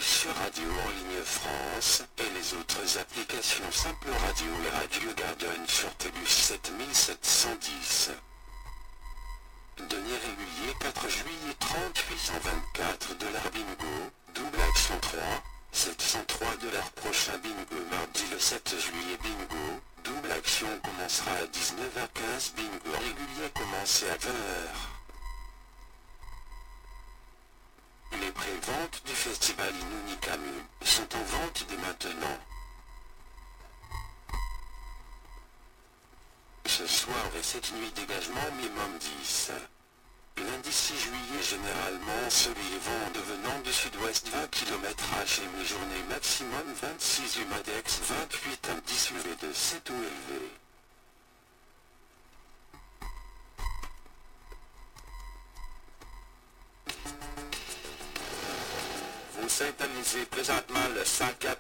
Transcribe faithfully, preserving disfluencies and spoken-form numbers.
sur Radio en ligne France et les autres applications Simple Radio et Radio Garden sur Télus sept mille sept cent dix. Denier régulier quatre juillet trente huit cent vingt-quatre dollars bingo, double action trois, sept cent trois dollars prochain bingo mardi le sept juillet bingo, double action commencera à dix-neuf heures quinze bingo régulier commencé à vingt heures. Les pré-ventes du festival Inouï Camus sont en vente dès maintenant. Ce soir et cette nuit dégagement minimum dix. Lundi six juillet généralement soleil et vent devenant de sud-ouest vingt kilomètres h et mi-journée maximum vingt-six humadex vingt-huit indice U V de sept ou élevé. Vous syntonisez présentement le cent quatre